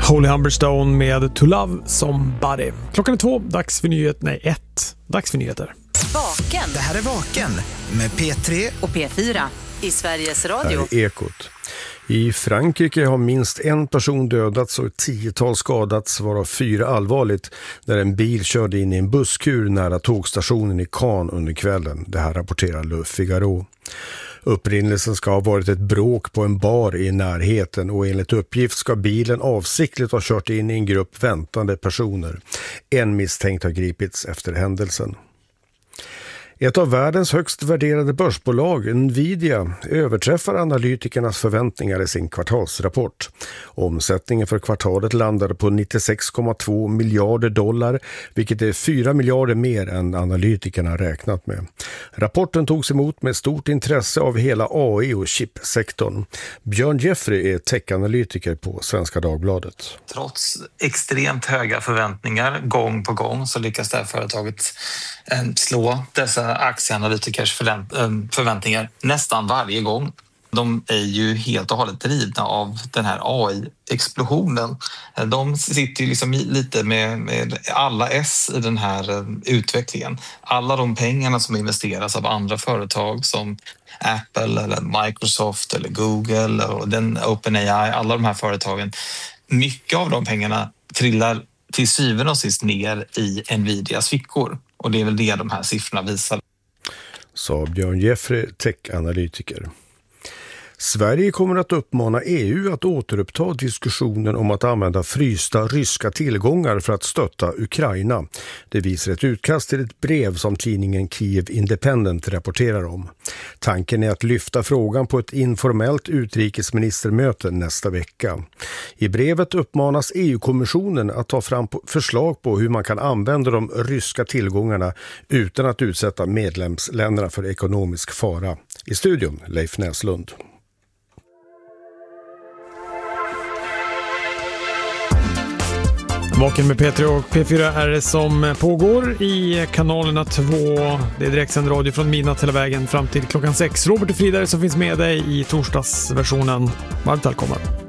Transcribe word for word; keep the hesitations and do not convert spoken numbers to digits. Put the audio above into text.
Holy Humberstone med To Love Somebody. Klockan är två, dags för nyheter. Nej, ett. Dags för nyheter. Vaken. Det här är Vaken med P tre och P fyra i Sveriges Radio. Här är Ekot. I Frankrike har minst en person dödats och ett tiotal skadats, varav fyra allvarligt, när en bil körde in i en busskur nära tågstationen i Caen under kvällen. Det här rapporterar Le Figaro. Upprinnelsen ska ha varit ett bråk på en bar i närheten och enligt uppgift ska bilen avsiktligt ha kört in i en grupp väntande personer. En misstänkt har gripits efter händelsen. Ett av världens högst värderade börsbolag, Nvidia, överträffar analytikernas förväntningar i sin kvartalsrapport. Omsättningen för kvartalet landade på nittiosex komma två miljarder dollar, vilket är fyra miljarder mer än analytikerna räknat med. Rapporten togs emot med stort intresse av hela A I och chipsektorn. Björn Jeffrey är techanalytiker på Svenska Dagbladet. Trots extremt höga förväntningar gång på gång så lyckas det här företaget slå dessa aktieanalytikers förväntningar nästan varje gång. De är ju helt och hållet drivna av den här A I-explosionen. De sitter ju liksom lite med, med alla S i den här utvecklingen. Alla de pengarna som investeras av andra företag som Apple eller Microsoft eller Google och den OpenAI, alla de här företagen, mycket av de pengarna trillar till syvende och sist ner i Nvidias fickor. Och det är väl det de här siffrorna visar. Sa Björn Jeffrey, tech-analytiker. Sverige kommer att uppmana E U att återuppta diskussionen om att använda frysta ryska tillgångar för att stötta Ukraina. Det visar ett utkast till ett brev som tidningen Kiev Independent rapporterar om. Tanken är att lyfta frågan på ett informellt utrikesministermöte nästa vecka. I brevet uppmanas E U-kommissionen att ta fram förslag på hur man kan använda de ryska tillgångarna utan att utsätta medlemsländerna för ekonomisk fara. I studion Leif Näslund. Vaken med P tre och P fyra är det som pågår i kanalerna två. Det är direktsänd radio från midnatt hela vägen fram till klockan sex. Robert och Frida som finns med dig i torsdagsversionen. Varmt välkommen.